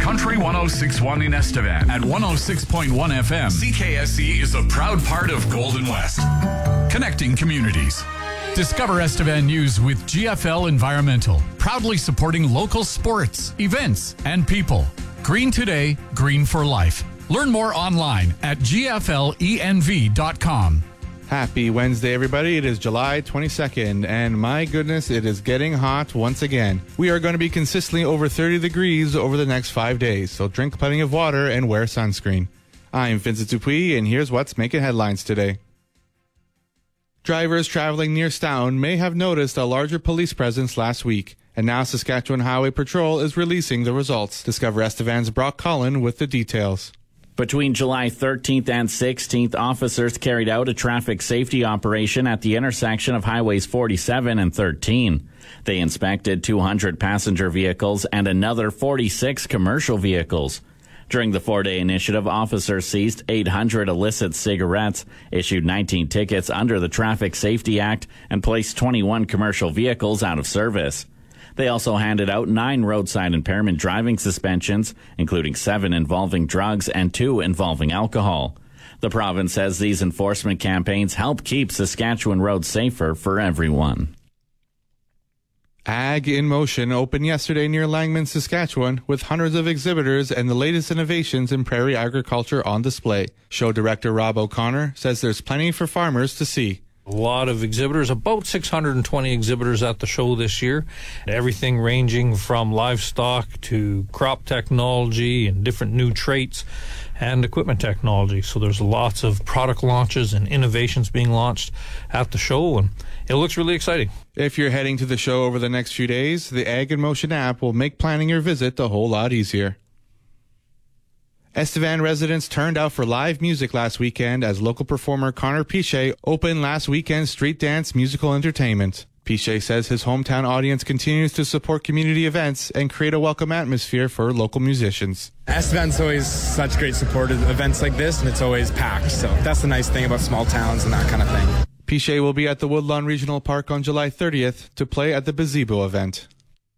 Country 106.1 in Estevan. At 106.1 FM, CKSE is a proud part of Golden West. Connecting communities. Discover Estevan News with GFL Environmental, proudly supporting local sports, events, and people. Green today, green for life. Learn more online at gflenv.com. Happy Wednesday, everybody. It is July 22nd, and my goodness, it is getting hot once again. We are going to be consistently over 30 degrees over the next 5 days, so drink plenty of water and wear sunscreen. I'm Vincent Dupuis, and here's what's making headlines today. Drivers traveling near Stoughton may have noticed a larger police presence last week, and now Saskatchewan Highway Patrol is releasing the results. Discover Estevan's Brock Cullen with the details. Between July 13th and 16th, officers carried out a traffic safety operation at the intersection of Highways 47 and 13. They inspected 200 passenger vehicles and another 46 commercial vehicles. During the 4-day initiative, officers seized 800 illicit cigarettes, issued 19 tickets under the Traffic Safety Act, and placed 21 commercial vehicles out of service. They also handed out 9 roadside impairment driving suspensions, including 7 involving drugs and 2 involving alcohol. The province says these enforcement campaigns help keep Saskatchewan roads safer for everyone. Ag in Motion opened yesterday near Langman, Saskatchewan, with hundreds of exhibitors and the latest innovations in prairie agriculture on display. Show director Rob O'Connor says there's plenty for farmers to see. A lot of exhibitors, about 620 exhibitors at the show this year. Everything ranging from livestock to crop technology and different new traits and equipment technology. So there's lots of product launches and innovations being launched at the show, and it looks really exciting. If you're heading to the show over the next few days, the Ag in Motion app will make planning your visit a whole lot easier. Estevan residents turned out for live music last weekend as local performer Connor Piche opened last weekend's street dance musical entertainment. Piche says his hometown audience continues to support community events and create a welcome atmosphere for local musicians. Estevan's always such great support of events like this, and it's always packed. So that's the nice thing about small towns and that kind of thing. Piche will be at the Woodlawn Regional Park on July 30th to play at the Gazebo event.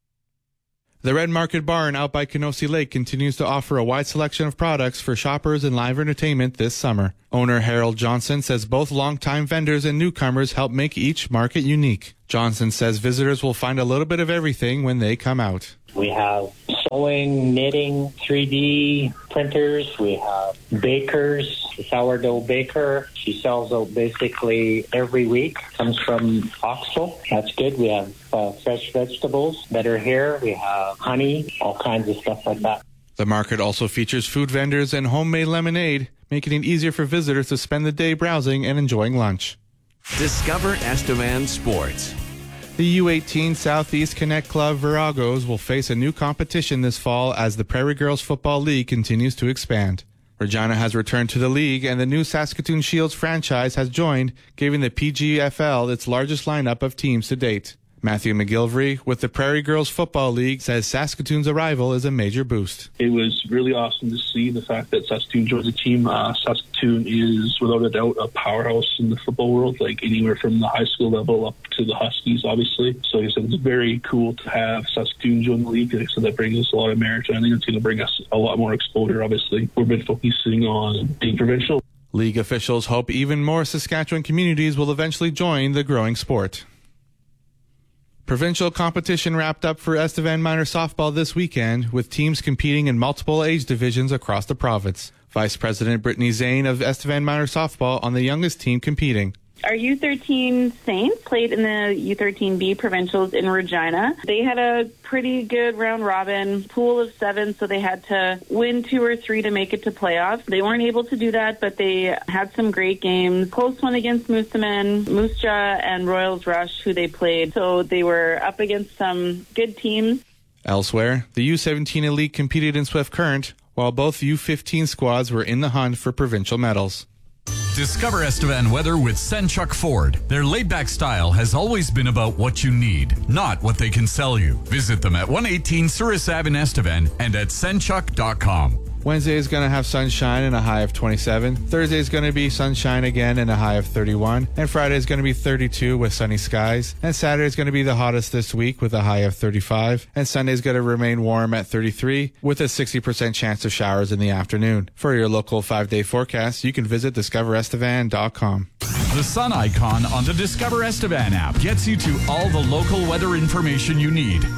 The Red Market Barn out by Kenosi Lake continues to offer a wide selection of products for shoppers and live entertainment this summer. Owner Harold Johnson says both longtime vendors and newcomers help make each market unique. Johnson says visitors will find a little bit of everything when they come out. We have sewing, knitting, 3D printers. We have bakers, the sourdough baker. She sells out basically every week. Comes from Oxbow. That's good. We have fresh vegetables that are here. We have honey, all kinds of stuff like that. The market also features food vendors and homemade lemonade, making it easier for visitors to spend the day browsing and enjoying lunch. Discover Estevan Sports. The U18 Southeast Connect Club Viragos will face a new competition this fall as the Prairie Girls Football League continues to expand. Regina has returned to the league, and the new Saskatoon Shields franchise has joined, giving the PGFL its largest lineup of teams to date. Matthew McGilvery with the Prairie Girls Football League says Saskatoon's arrival is a major boost. It was really awesome to see the fact that Saskatoon joined the team. Saskatoon is without a doubt a powerhouse in the football world, like anywhere from the high school level up to the Huskies, obviously. So he said it's very cool to have Saskatoon join the league. So that brings us a lot of merit, and I think it's going to bring us a lot more exposure, obviously. We've been focusing on being provincial. League officials hope even more Saskatchewan communities will eventually join the growing sport. Provincial competition wrapped up for Estevan Minor Softball this weekend, with teams competing in multiple age divisions across the province. Vice President Brittany Zane of Estevan Minor Softball on the youngest team competing. Our U13 Saints played in the U13B provincials in Regina. They had a pretty good round robin pool of 7, so they had to win 2 or 3 to make it to playoffs. They weren't able to do that, but they had some great games. Close one against Moosomin, Moose Jaw, and Royals Rush, who they played. So they were up against some good teams. Elsewhere, the U17 Elite competed in Swift Current, while both U15 squads were in the hunt for provincial medals. Discover Estevan weather with Senchuk Ford. Their laid-back style has always been about what you need, not what they can sell you. Visit them at 118 Souris Ave in Estevan and at senchuk.com. Wednesday is going to have sunshine and a high of 27. Thursday is going to be sunshine again and a high of 31. And Friday is going to be 32 with sunny skies. And Saturday is going to be the hottest this week with a high of 35. And Sunday is going to remain warm at 33 with a 60% chance of showers in the afternoon. For your local 5-day forecast, you can visit discoverestevan.com. The sun icon on the Discover Estevan app gets you to all the local weather information you need.